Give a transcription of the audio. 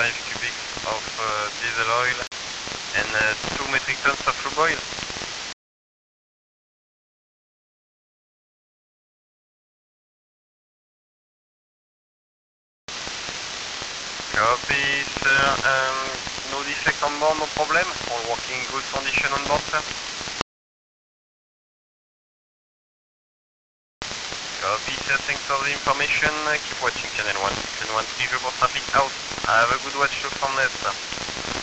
5 cubic of diesel oil and 2 metric tons of lube oil. Copy, sir. No defect on board, no problem. All working in good condition on board, sir. Copy, sir. Thanks for the information. Keep watching Channel 1. Channel 1, 3 for traffic out. Have a good watch from there, sir.